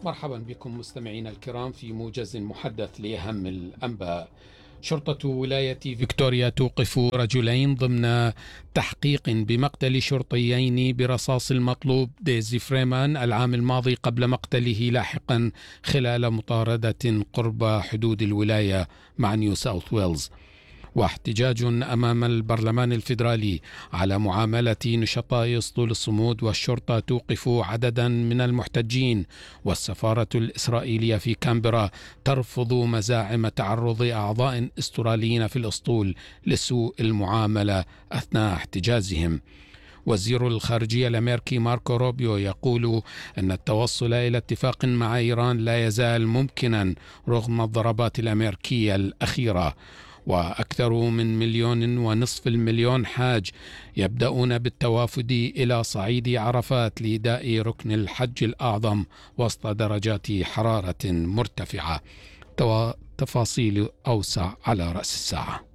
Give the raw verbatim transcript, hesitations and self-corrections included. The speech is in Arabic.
مرحبا بكم مستمعينا الكرام في موجز محدث لأهم الأنباء. شرطة ولاية فيكتوريا توقف رجلين ضمن تحقيق بمقتل شرطيين برصاص المطلوب ديزي فريمان العام الماضي قبل مقتله لاحقا خلال مطاردة قرب حدود الولاية مع نيو ساوث ويلز. واحتجاج أمام البرلمان الفيدرالي على معاملة نشطاء أسطول الصمود، والشرطة توقف عددا من المحتجين، والسفارة الإسرائيلية في كامبرا ترفض مزاعم تعرض أعضاء استراليين في الأسطول لسوء المعاملة أثناء احتجازهم. وزير الخارجية الأمريكي ماركو روبيو يقول أن التوصل إلى اتفاق مع إيران لا يزال ممكنا رغم الضربات الأمريكية الأخيرة. وأكثر من مليون ونصف المليون حاج يبدأون بالتوافد إلى صعيد عرفات لإداء ركن الحج الأعظم وسط درجات حرارة مرتفعة. تفاصيل أوسع على رأس الساعة.